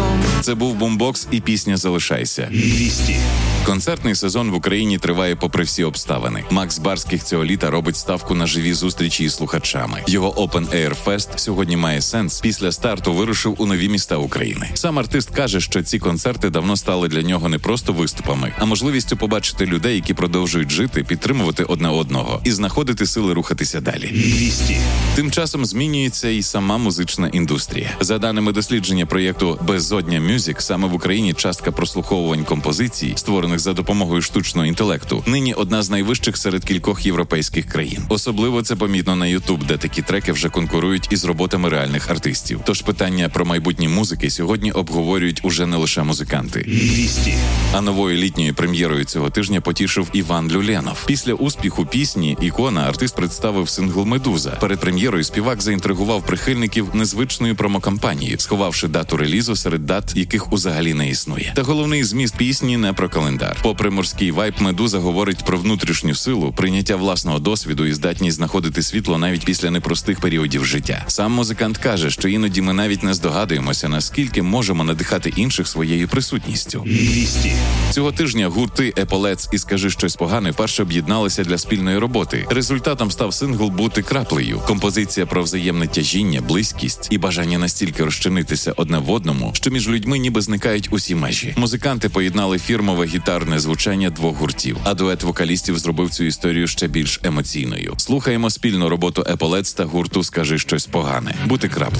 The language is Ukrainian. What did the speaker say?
сон. Це був бумбокс і пісня «Залишайся». 200. Концертний сезон в Україні триває попри всі обставини. Макс Барських цього літа робить ставку на живі зустрічі із слухачами. Його Open Air Fest сьогодні має сенс. Після старту вирушив у нові міста України. Сам артист каже, що ці концерти давно стали для нього не просто виступами, а можливістю побачити людей, які продовжують жити, підтримувати одне одного і знаходити сили рухатися далі. 200. Тим часом змінюється і сама музична індустрія. За даними дослідження проєкту «Безодня Мюзик», саме в Україні частка прослуховувань композицій, створених за допомогою штучного інтелекту, нині одна з найвищих серед кількох європейських країн. Особливо це помітно на YouTube, де такі треки вже конкурують із роботами реальних артистів. Тож питання про майбутні музики сьогодні обговорюють уже не лише музиканти. 200. А новою літньою прем'єрою цього тижня потішив Іван Люленов. Після успіху пісні «Ікона» артист представив сингл «Медуза». Перед прем'єрою співак заінтригував прихильників незвичною промокампанією, сховавши дату релізу серед дат, яких узагалі не існує. Та головний зміст пісні не про календар. Попри морський вайб, «Медуза» говорить про внутрішню силу, прийняття власного досвіду і здатність знаходити світло навіть після непростих періодів життя. Сам музикант каже, що іноді ми навіть не здогадуємося, наскільки можемо надихати інших своєю присутністю. 200. Цього тижня гурти «Еполец» і «Скажи щось погане» вперше об'єдналися для спільної роботи. Результатом став сингл «Бути краплею». Композиція про взаємне тяжіння, близькість і бажання настільки розчинитися одне в одному, що між людьми ніби зникають усі межі. Музиканти поєднали фірмове гітарне звучання двох гуртів, а дует вокалістів зробив цю історію ще більш емоційною. Слухаємо спільну роботу «Еполец» та гурту «Скажи щось погане». «Бути краплею».